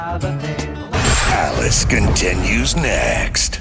Alice continues next.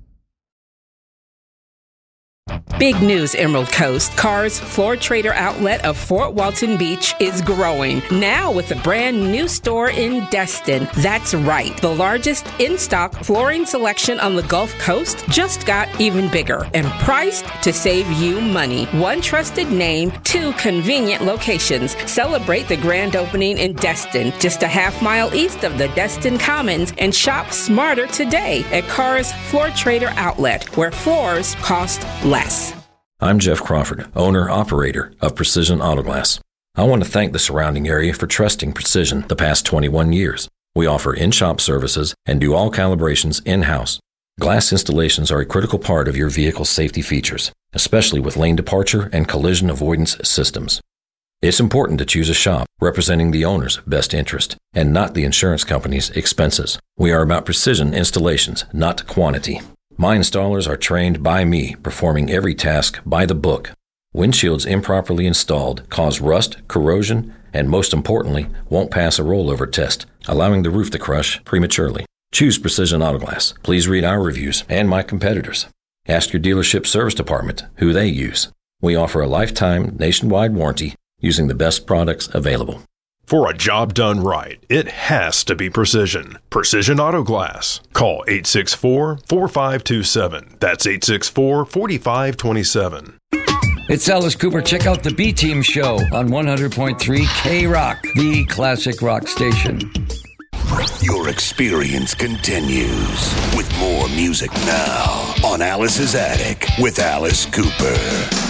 Big news, Emerald Coast. Carr's Floor Trader outlet of Fort Walton Beach is growing, now with a brand new store in Destin. That's right. The largest in-stock flooring selection on the Gulf Coast just got even bigger and priced to save you money. One trusted name, two convenient locations. Celebrate the grand opening in Destin, just a half-mile east of the Destin Commons, and shop smarter today at Carr's Floor Trader outlet, where floors cost less. I'm Jeff Crawford, owner-operator of Precision Auto Glass. I want to thank the surrounding area for trusting Precision the past 21 years. We offer in-shop services and do all calibrations in-house. Glass installations are a critical part of your vehicle's safety features, especially with lane departure and collision avoidance systems. It's important to choose a shop representing the owner's best interest and not the insurance company's expenses. We are about precision installations, not quantity. My installers are trained by me, performing every task by the book. Windshields improperly installed cause rust, corrosion, and most importantly, won't pass a rollover test, allowing the roof to crush prematurely. Choose Precision Auto Glass. Please read our reviews and my competitors. Ask your dealership service department who they use. We offer a lifetime nationwide warranty using the best products available. For a job done right, it has to be Precision. Precision Auto Glass. Call 864-4527. That's 864-4527. It's Alice Cooper. Check out the B-Team Show on 100.3 K-Rock, the classic rock station. Your experience continues with more music now on Alice's Attic with Alice Cooper.